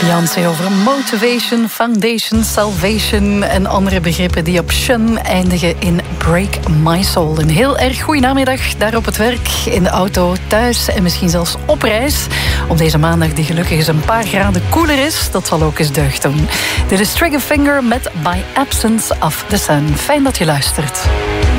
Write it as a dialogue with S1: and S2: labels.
S1: Beyoncé over motivation, foundation, salvation en andere begrippen die op shun eindigen in Break My Soul. Een heel erg goede namiddag daar op het werk, in de auto, thuis en misschien zelfs op reis. Op deze maandag die gelukkig eens een paar graden koeler is, dat zal ook eens deugd doen. Dit is Triggerfinger met By Absence of the Sun. Fijn dat je luistert.